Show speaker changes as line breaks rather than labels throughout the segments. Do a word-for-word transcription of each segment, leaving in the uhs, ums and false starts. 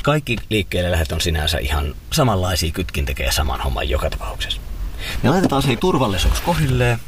kaikki liikkeelle lähet on sinänsä ihan samanlaisia, kytkin tekee saman homman joka tapauksessa. Me laitetaan se turvallisuus kohilleen.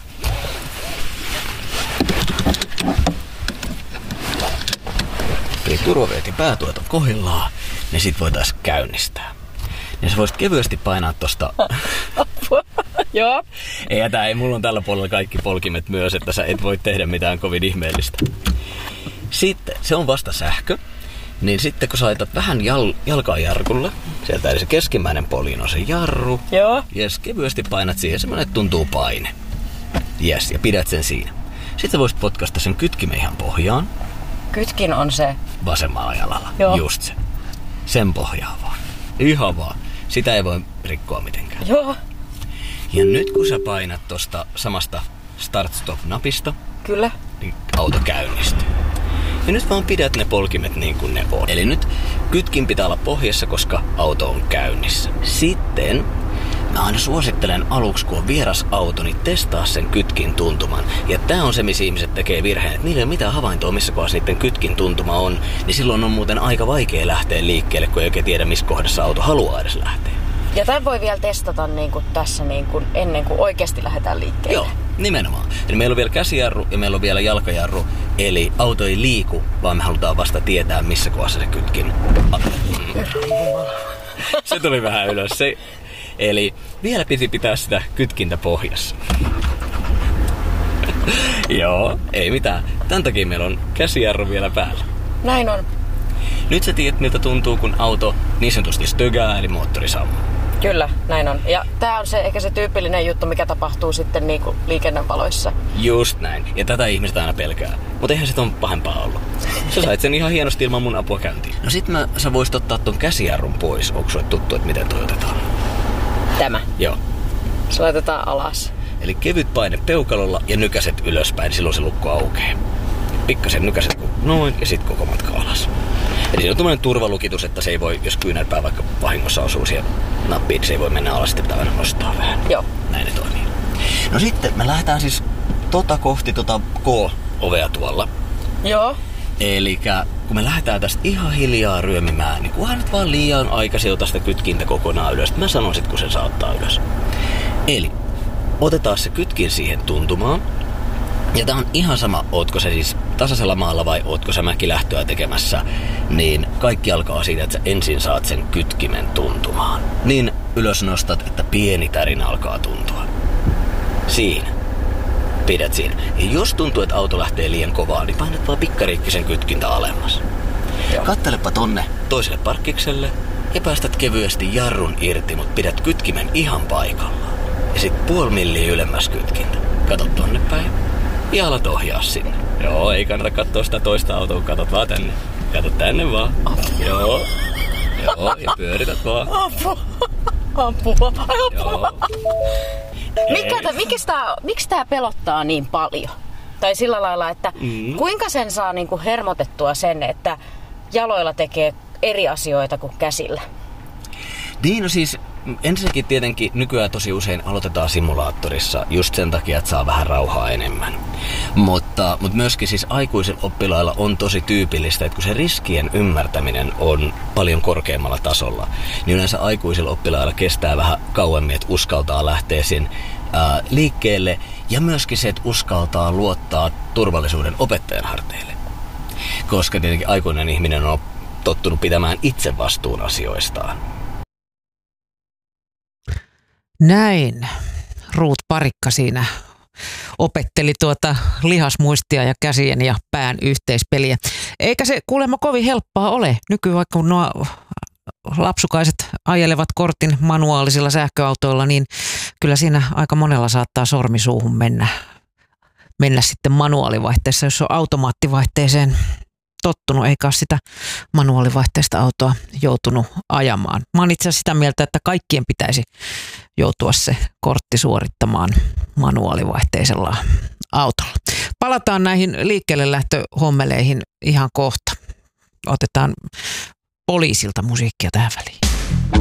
Eli turvavyöt ja päätuot on kohillaan, niin sit voitais käynnistää. Ja sä voisit kevyesti painaa tosta...
Joo.
Ei hätää, ei, mulla on tällä puolella kaikki polkimet myös, että sä et voi tehdä mitään kovin ihmeellistä. Sitten, se on vasta sähkö, niin sitten kun sä laitat vähän jal- jalkaa jarrulle, sieltä eli se keskimmäinen poljin on se jarru.
Joo.
Jes, kevyesti painat siihen, semmonen, että tuntuu paine. Jes, ja pidät sen siinä. Sitten sä voisit potkaista sen kytkimen ihan pohjaan.
Kytkin on se...
Vasemmalla jalalla.
Joo.
Just se. Sen pohjaa vaan. Ihan vaan. Sitä ei voi rikkoa mitenkään.
Joo.
Ja nyt kun sä painat tosta samasta start-stop-napista,
Kyllä.
niin auto käynnistyy. Ja nyt vaan pidät ne polkimet niin kuin ne on. Eli nyt kytkin pitää olla pohjassa, koska auto on käynnissä. Sitten mä aina suosittelen aluksi, kun on vieras auto, niin testaa sen kytkin tuntuman. Ja tää on se, missä ihmiset tekee virheen, että niillä ei ole mitään havaintoa, missä kohdassa niiden kytkin tuntuma on. Niin silloin on muuten aika vaikea lähteä liikkeelle, kun ei oikein tiedä, missä kohdassa auto haluaa edes lähteä.
Ja tämän voi vielä testata niin kuin tässä niin kuin ennen kuin oikeasti lähdetään liikkeelle.
Joo, nimenomaan. Eli meillä on vielä käsijarru ja meillä on vielä jalkajarru. Eli auto ei liiku, vaan me halutaan vasta tietää, missä kohdassa se kytkin. Se tuli vähän ylös. Se... Eli vielä piti pitää sitä kytkintä pohjassa. Joo, ei mitään. Tän takia meillä on käsijarru vielä päällä.
Näin on.
Nyt sä tiedät, miltä tuntuu, kun auto niin sanotusti stögää, eli moottori sammuu.
Kyllä, näin on. Ja tää on se ehkä se tyypillinen juttu, mikä tapahtuu sitten niin kuin liikennevaloissa.
Just näin. Ja tätä ihmiset aina pelkää. Mutta eihän se on pahempaa ollut. Sä sait sen ihan hienosti ilman mun apua käyntiin. No sit mä, sä voisit ottaa ton käsijarrun pois. Onko sulle tuttu, että miten toi otetaan?
Tämä.
Joo.
Se laitetaan alas.
Eli kevyt paine peukalolla ja nykäset ylöspäin, silloin se lukko aukeaa. Pikkasen nykäset noin ja sit koko matka alas. Eli se on tommonen turvalukitus, että se ei voi, jos kyynärpää vaikka vahingossa osuu siihen nappiin, se ei voi mennä alas, sitten pitää aina nostaa vähän.
Joo.
Näin ne toimii. No sitten me lähdetään siis tota kohti tota K-ovea tuolla.
Joo.
Elikkä kun me lähdetään tästä ihan hiljaa ryömimään, niin kunhan nyt vaan liian aikaisin ota sitä kytkintä kokonaan ylös. Mä sanon sit, kun sen saattaa ylös. Eli otetaan se kytkin siihen tuntumaan. Ja tää on ihan sama, ootko se siis tasaisella maalla vai ootko sä mäkilähtöä tekemässä, niin kaikki alkaa siitä, että sä ensin saat sen kytkimen tuntumaan. Niin ylös nostat, että pieni tärinä alkaa tuntua. Siinä. Pidät siinä. Ja jos tuntuu, että auto lähtee liian kovaa, niin painat vaan pikkariikkisen kytkintä alemmas. Joo. Kattelepa tonne toiselle parkkikselle ja päästät kevyesti jarrun irti, mutta pidät kytkimen ihan paikallaan. Ja sit puoli milliä ylemmäs kytkintä. Kato tonne päin. Ja alat ohjaa sinne. Joo, ei kannata katsoa sitä toista autoa, katot vaan tänne. Kato tänne vaan. Apua. Joo. Joo, ja pyörität vaan.
Apua. Apua. Apua.
Joo.
Mikä, miks tää, miksi tää pelottaa niin paljon? Tai sillä lailla, että mm. kuinka sen saa niinku hermotettua sen, että jaloilla tekee eri asioita kuin käsillä?
Niin, no siis ensinnäkin tietenkin nykyään tosi usein aloitetaan simulaattorissa just sen takia, että saa vähän rauhaa enemmän. Mutta, mutta myöskin siis aikuisilla oppilailla on tosi tyypillistä, että kun se riskien ymmärtäminen on paljon korkeammalla tasolla, niin yleensä aikuisilla oppilailla kestää vähän kauemmin, että uskaltaa lähteä sen ää, liikkeelle ja myöskin se, että uskaltaa luottaa turvallisuuden opettajan harteille. Koska tietenkin aikuinen ihminen on tottunut pitämään itse vastuun asioistaan.
Näin. Ruut Parikka siinä opetteli tuota lihasmuistia ja käsien ja pään yhteispeliä. Eikä se kuulemma kovin helppoa ole. Nykyään kun nuo lapsukaiset ajelevat kortin manuaalisilla sähköautoilla, niin kyllä siinä aika monella saattaa sormi suuhun mennä, mennä sitten manuaalivaihteessa, jos on automaattivaihteeseen tottunut, eikä ole sitä manuaalivaihteista autoa joutunut ajamaan. Mä oon itse asiassa sitä mieltä, että kaikkien pitäisi joutua se kortti suorittamaan manuaalivaihteisella autolla. Palataan näihin liikkeelle lähtöhommeleihin ihan kohta. Otetaan poliisilta musiikkia tähän väliin.